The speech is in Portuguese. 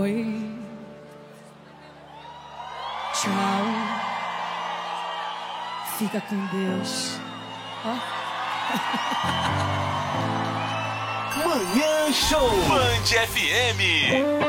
Oi. Tchau. Fica com Deus. Ó. Manhã Show Band FM.